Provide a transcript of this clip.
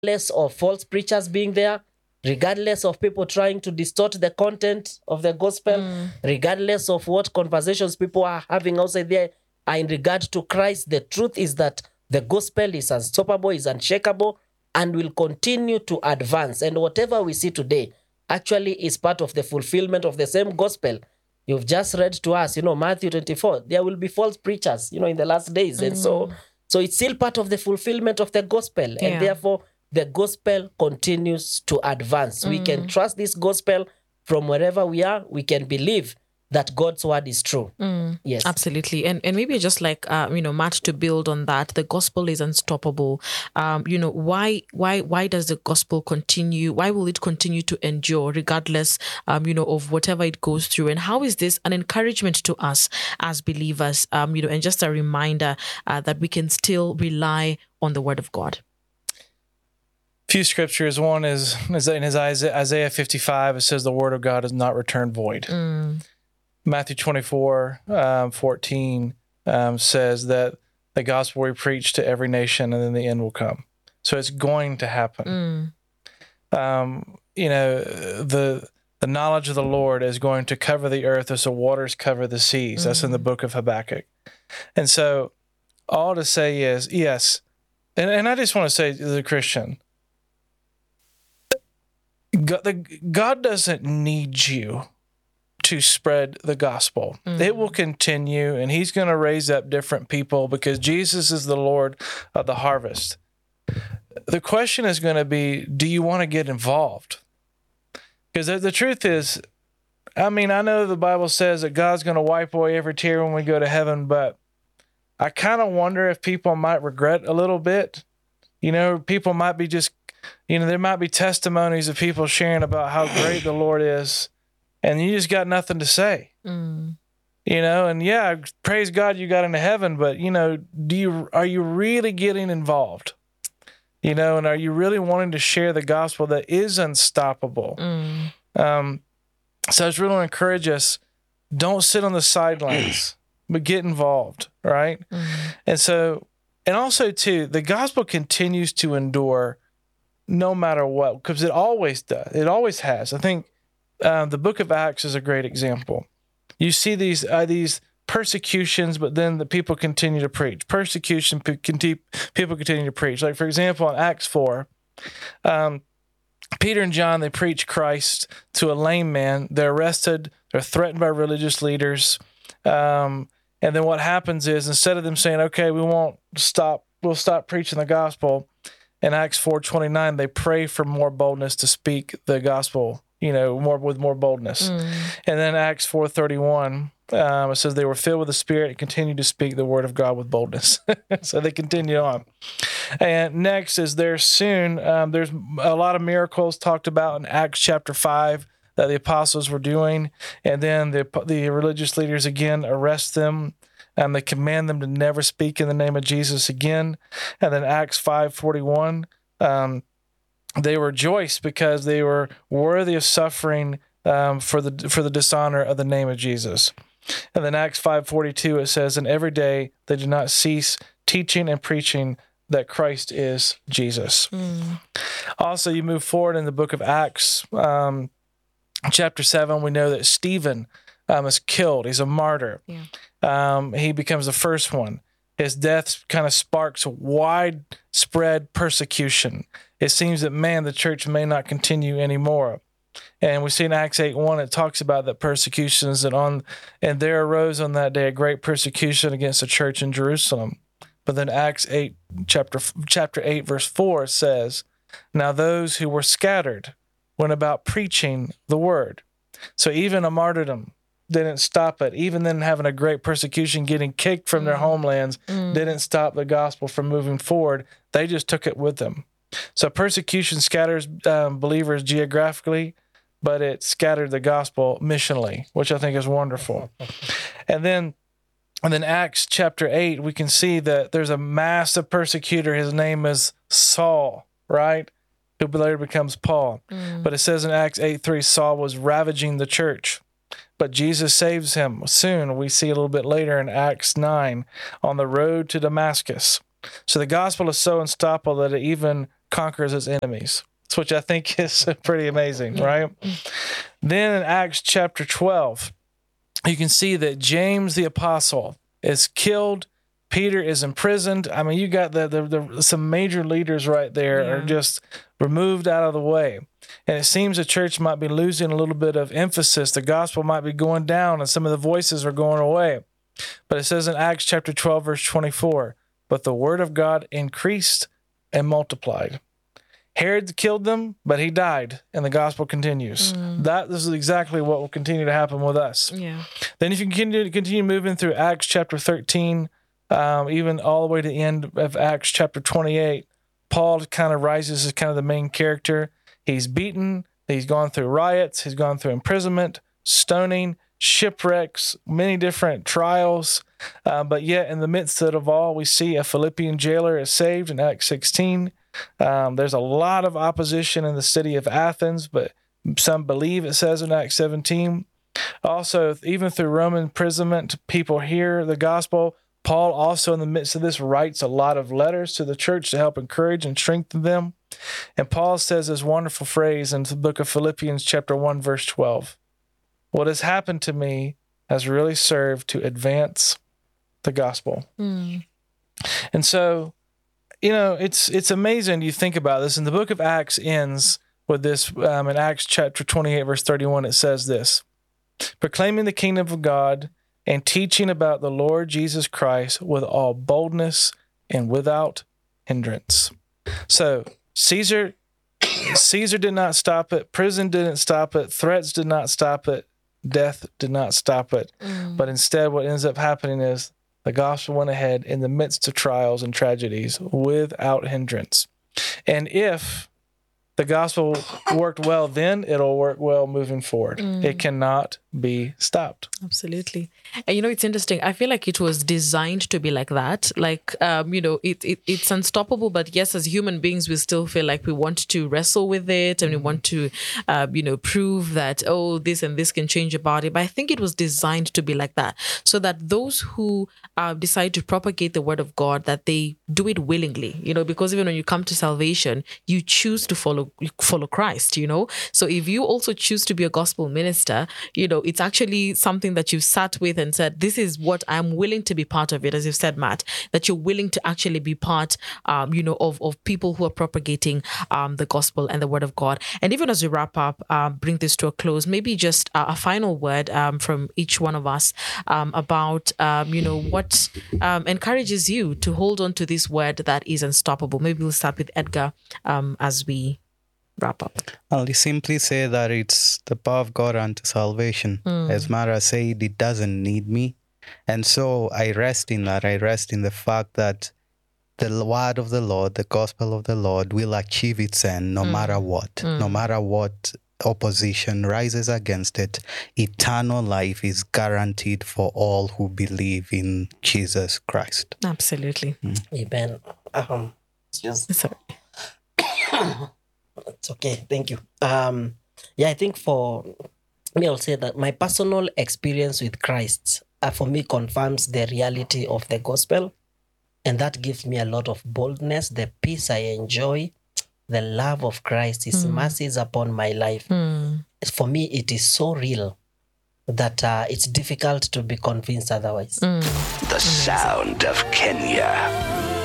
regardless of false preachers being there, regardless of people trying to distort the content of the gospel, regardless of what conversations people are having outside there in regard to Christ, the truth is that the gospel is unstoppable, is unshakable, and will continue to advance. And whatever we see today actually is part of the fulfillment of the same gospel. You've just read to us, Matthew 24, there will be false preachers, in the last days. And so it's still part of the fulfillment of the gospel. And therefore, the gospel continues to advance. We can trust this gospel from wherever we are. We can believe that God's word is true. Yes, absolutely. And maybe just like Matt, to build on that, the gospel is unstoppable. Why does the gospel continue? Why will it continue to endure regardless of whatever it goes through? And how is this an encouragement to us as believers? And just a reminder that we can still rely on the word of God. Few scriptures. One is in Isaiah 55. It says the word of God does not return void. Matthew 24:14 says that the gospel we preach to every nation, and then the end will come. So it's going to happen. The knowledge of the Lord is going to cover the earth as the waters cover the seas. That's in the book of Habakkuk. And so all to say is, yes, and I just want to say to the Christian, God doesn't need you to spread the gospel. It will continue, and he's going to raise up different people because Jesus is the Lord of the harvest. The question is going to be, do you want to get involved? Because the truth is, I know the Bible says that God's going to wipe away every tear when we go to heaven, but I kind of wonder if people might regret a little bit. People might be just, there might be testimonies of people sharing about how great the Lord is, and you just got nothing to say. And yeah, praise God you got into heaven, but are you really getting involved? And are you really wanting to share the gospel that is unstoppable? So I just really want to encourage us, don't sit on the sidelines, but get involved, right? And also too, the gospel continues to endure no matter what, because it always does. It always has. I think the book of Acts is a great example. You see these persecutions, but then the people continue to preach. Persecution, people continue to preach. Like, for example, in Acts 4, Peter and John, they preach Christ to a lame man. They're arrested. They're threatened by religious leaders. And then what happens is, instead of them saying, okay, we'll stop preaching the gospel, in Acts 4:29, they pray for more boldness to speak the gospel, with more boldness. And then Acts 4:31, it says they were filled with the Spirit and continued to speak the word of God with boldness. So they continue on. And next is there's a lot of miracles talked about in Acts chapter 5 that the apostles were doing. And then the religious leaders again arrest them. They command them to never speak in the name of Jesus again. And then Acts 5:41, they rejoice because they were worthy of suffering for the dishonor of the name of Jesus. And then Acts 5:42, it says, and every day they did not cease teaching and preaching that Christ is Jesus. Also, you move forward in the book of Acts, chapter 7, we know that Stephen is killed. He's a martyr. He becomes the first one. His death kind of sparks widespread persecution. It seems that, the church may not continue anymore. And we see in Acts 8:1, it talks about the persecutions, and there arose on that day a great persecution against the church in Jerusalem. But then Acts 8, chapter 8, verse 4 says, now those who were scattered went about preaching the word. So even a martyrdom didn't stop it. Even then, having a great persecution, getting kicked from their homelands, didn't stop the gospel from moving forward. They just took it with them. So persecution scatters believers geographically, but it scattered the gospel missionally, which I think is wonderful. And then Acts chapter 8, we can see that there's a massive persecutor. His name is Saul, right? Who later becomes Paul. But it says in Acts 8:3, Saul was ravaging the church. But Jesus saves him soon. We see a little bit later in Acts 9 on the road to Damascus. So the gospel is so unstoppable that it even conquers its enemies, which I think is pretty amazing, right? Then in Acts chapter 12, you can see that James the apostle is killed. Peter is imprisoned. I mean, you got some major leaders right there are just removed out of the way. And it seems the church might be losing a little bit of emphasis. The gospel might be going down and some of the voices are going away. But it says in Acts chapter 12, verse 24, but the word of God increased and multiplied. Herod killed them, but he died, and the gospel continues. That is exactly what will continue to happen with us. Yeah. Then if you continue moving through Acts chapter 13, even all the way to the end of Acts chapter 28, Paul kind of rises as kind of the main character. He's beaten. He's gone through riots. He's gone through imprisonment, stoning, shipwrecks, many different trials. But yet in the midst of it all, we see a Philippian jailer is saved in Acts 16. There's a lot of opposition in the city of Athens, but some believe it says in Acts 17. Also, even through Roman imprisonment, people hear the gospel. Paul also in the midst of this writes a lot of letters to the church to help encourage and strengthen them. And Paul says this wonderful phrase in the book of Philippians chapter 1, verse 12. What has happened to me has really served to advance the gospel. And so, it's amazing you think about this. And the book of Acts ends with this, in Acts chapter 28, verse 31, it says this, proclaiming the kingdom of God and teaching about the Lord Jesus Christ with all boldness and without hindrance. So Caesar did not stop it. Prison didn't stop it. Threats did not stop it. Death did not stop it. But instead, what ends up happening is the gospel went ahead in the midst of trials and tragedies without hindrance. And if the gospel worked well then, it'll work well moving forward. It cannot be stopped. Absolutely. And it's interesting. I feel like it was designed to be like that. Like, it's unstoppable. But yes, as human beings, we still feel like we want to wrestle with it and we want to, prove that, this and this can change your body. But I think it was designed to be like that so that those who decide to propagate the word of God, that they do it willingly, because even when you come to salvation, you choose to follow Christ, So if you also choose to be a gospel minister, it's actually something that you've sat with and said, this is what I'm willing to be part of it, as you've said, Matt, that you're willing to actually be part, of people who are propagating the gospel and the word of God. And even as we wrap up, bring this to a close, maybe just a final word from each one of us about, what encourages you to hold on to this word that is unstoppable. Maybe we'll start with Edgar as we wrap up. I'll simply say that it's the power of God unto salvation. As Mara said, it doesn't need me. And so I rest in that. I rest in the fact that the word of the Lord, the gospel of the Lord will achieve its end no matter what. No matter what opposition rises against it, eternal life is guaranteed for all who believe in Jesus Christ. Absolutely. Amen. Sorry. It's okay. Thank you. I think for me, I'll say that my personal experience with Christ, for me, confirms the reality of the gospel. And that gives me a lot of boldness, the peace I enjoy, the love of Christ, His mercies upon my life. For me, it is so real that it's difficult to be convinced otherwise. The sound of Kenya.